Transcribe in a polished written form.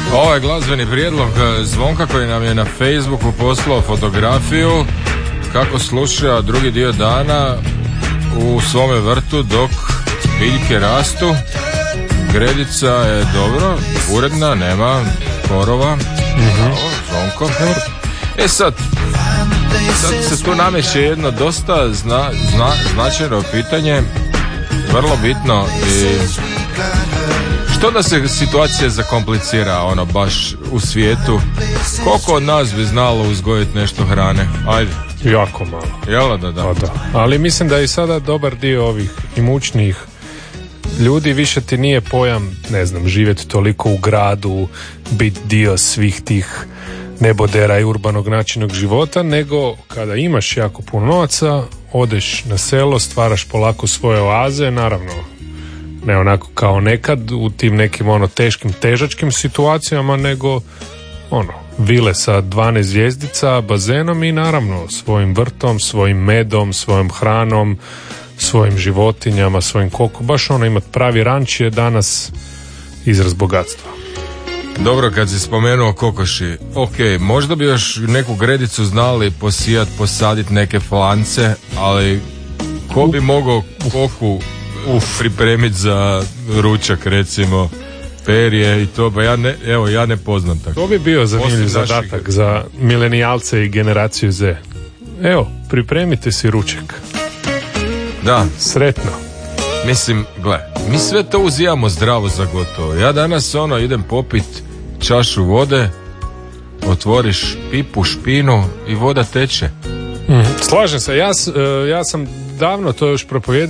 Ovo je glazbeni prijedlog Zvonka koji nam je na Facebooku poslao fotografiju kako sluša drugi dio dana u svome vrtu dok biljke rastu. Gredica je dobro, uredna, nema korova. Zvonko. Sad se tu nameće jedno dosta značajno pitanje, vrlo bitno. Što da se situacija zakomplicira, baš u svijetu? Koliko od nas bi znalo uzgojiti nešto hrane? Ajde. Jako malo. Jel da? Ali mislim da je i sada dobar dio ovih imućnijih ljudi više ti nije pojam, ne znam, živjeti toliko u gradu, biti dio svih tih nebodera i urbanog načinog života, nego kada imaš jako puno novaca, odeš na selo, stvaraš polako svoje oaze, naravno ne onako kao nekad u tim nekim teškim težačkim situacijama, nego vile sa 12 zvjezdica, bazenom i naravno svojim vrtom, svojim medom, svojom hranom, svojim životinjama, svojim baš imat pravi ranč je danas izraz bogatstva. Dobro, kad si spomenuo kokoši, možda bi još neku gredicu znali posaditi neke flance, ali ko bi mogao koku pripremiti za ručak, recimo perje i to, pa ja ne poznam tako. To bi bio zanimljiv zadatak za milenijalce i generaciju Z. Pripremite si ručak. Da. Sretno. Mislim, gle, mi sve to uzimamo zdravo za gotovo. Ja danas idem popit čašu vode, otvoriš pipu, špinu i voda teče. Slažem se, ja sam davno to još propovijedao